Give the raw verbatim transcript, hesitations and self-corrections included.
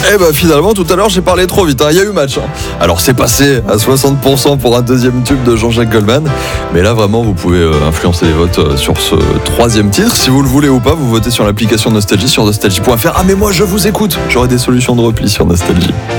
Eh ben finalement, tout à l'heure, j'ai parlé trop vite. Il hein. y a eu match. Hein. Alors c'est passé à soixante pour cent pour un deuxième tube de Jean-Jacques Goldman. Mais là, vraiment, vous pouvez euh, influencer les votes euh, sur ce troisième titre. Si vous le voulez ou pas, vous votez sur l'application Nostalgie, sur nostalgie point f r. Ah mais moi, je vous écoute. J'aurai des solutions de repli sur Nostalgie.